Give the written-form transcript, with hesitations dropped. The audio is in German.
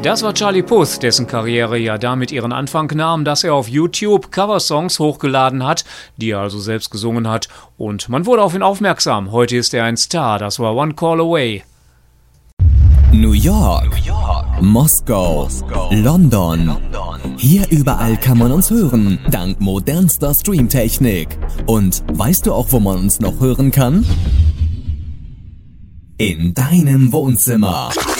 Das war Charlie Puth, dessen Karriere ja damit ihren Anfang nahm, dass er auf YouTube Coversongs hochgeladen hat, die er also selbst gesungen hat, und man wurde auf ihn aufmerksam. Heute ist er ein Star, das war One Call Away. New York, Moskau, London. Hier überall kann man uns hören, dank modernster Streamtechnik. Und weißt du auch, wo man uns noch hören kann? In deinem Wohnzimmer.